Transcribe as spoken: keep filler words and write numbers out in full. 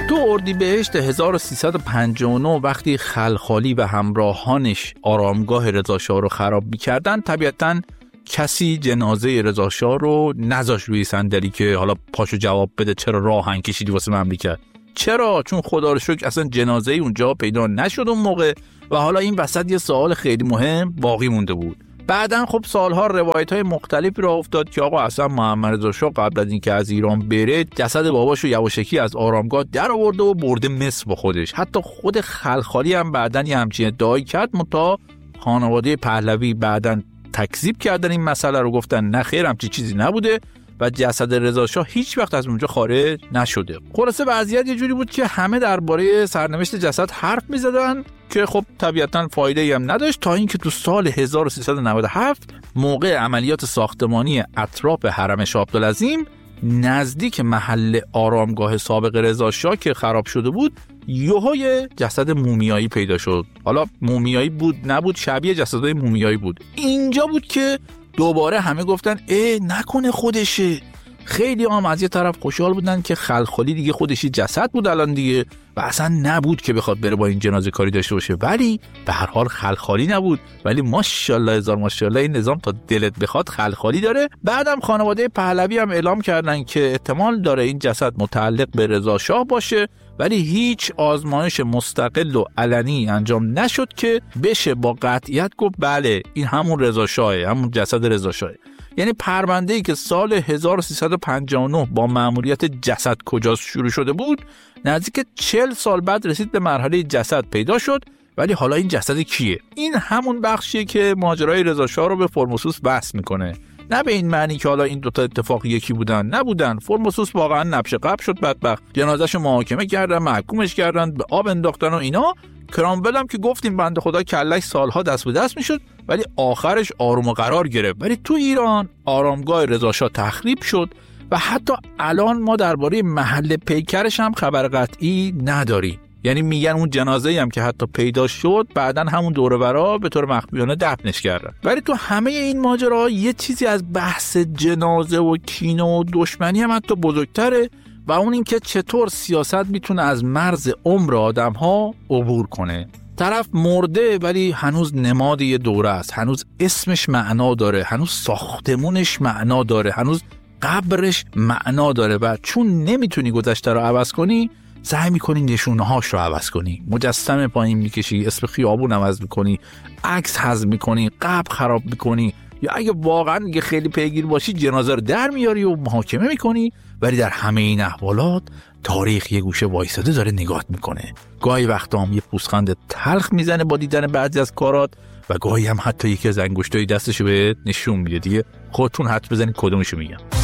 تو اردیبهشت هزار و سیصد و پنجاه و نه وقتی خلخالی و همراهانش آرامگاه رضاشاه رو خراب می‌کردن، طبیعتاً کسی جنازه رضاشاه رو نذاشت روی صندلی که حالا پاشو جواب بده چرا راهن کشیدی واسه مملکت. چرا؟ چون خدا رو شکر اصلا جنازه اونجا پیدا نشد اون موقع و حالا این وسط یه سوال خیلی مهم باقی مونده بود. بعدن خب سالها روایت‌های مختلفی راه افتاد که آقا اصلا محمد رضا شاه قبل از اینکه از ایران بره جسد باباشو یواشکی از آرامگاه در آورده و برده مصر با خودش. حتی خود خلخالی هم بعدن یه همچین ادعایی کرد، منتها خانواده پهلوی بعدن تکذیب کردن این مسئله رو، گفتن نه خیر همچین چیزی نبوده و جسد رضا شاه هیچ وقت از اونجا خارج نشده. خلاصه وضعیت یه جوری بود که همه درباره سرنوشت جسد حرف می‌زدن که خب طبیعتاً فایده‌ای هم نداشت، تا اینکه تو سال هزار و سیصد و نود و هفت موقع عملیات ساختمانی اطراف حرم شاه عبدالعظیم نزدیک محل آرامگاه سابق رضا شاه که خراب شده بود یهوی جسد مومیایی پیدا شد. حالا مومیایی بود نبود، شبیه جسدهای مومیایی بود. اینجا بود که دوباره همه گفتن ای نکنه خودشه. خیلی هم از یه طرف خوشحال بودن که خلخالی دیگه خودشی جسد بود الان دیگه و اصلا نبود که بخواد بره با این جنازه کاری داشته باشه، ولی به هر حال خلخالی نبود، ولی ماشاءالله هزار ماشاءالله این نظام تا دلت بخواد خلخالی داره. بعدم خانواده پهلوی هم اعلام کردن که احتمال داره این جسد متعلق به رضا شاه باشه، ولی هیچ آزمایش مستقل و علنی انجام نشد که بشه با قطعیت گفت بله این همون رضا شاهه، همون جسد رضا شاهه. یعنی پرونده‌ای که سال هزار و سیصد و پنجاه و نه با مأموریت جسد کجاست شروع شده بود، نزدیک چهل سال بعد رسید به مرحله جسد پیدا شد. ولی حالا این جسد کیه؟ این همون بخشیه که ماجرای رضا شاه رو به فرموسوس بحث میکنه. نه به این معنی که حالا این دوتا اتفاق یکی بودن، نبودن. فرموسوس واقعا نبش قبل شد بدبخت، جنازه‌شو محاکمه کردن، محکومش کردن، به آب انداختن و اینا. کرامول هم که گفتیم بنده خدا کلش سالها دست به دست میشد ولی آخرش آروم و قرار گرفت. ولی تو ایران آرامگاه رضا شاه تخریب شد و حتی الان ما درباره محل پیکرش هم خبر قطعی نداریم. یعنی میگن اون جنازه‌ای هم که حتی پیدا شد بعدن همون دور و برا به طور مخفیانه دفنش کردن. ولی تو همه این ماجرا یه چیزی از بحث جنازه و کینه و دشمنی هم حتی بزرگتره و اون این که چطور سیاست میتونه از مرز عمر آدم‌ها عبور کنه. طرف مرده ولی هنوز نماد یه دوره است، هنوز اسمش معنا داره، هنوز ساختمونش معنا داره، هنوز قبرش معنا داره و چون نمیتونی گذشته رو عوض کنی سعی میکنی نشونه‌هاش رو عوض کنی، مجسمه پایین میکشی، اسم خیابون عوض میکنی، عکس حذف میکنی، قبر خراب میکنی، یا اگه واقعا دیگه خیلی پیگیر باشی جنازه رو در میاری و محاکمه میکنی. ولی در همه این احوالات تاریخ یه گوشه وایساده داره نگاه میکنه. گاهی وقتا هم یه پوزخند تلخ میزنه با دیدن بعضی از کارات و گاهی هم حتی یکی از انگشتای دستشو بهت نشون میده. دیگه خودتون حد بزنید کدومشو میگم.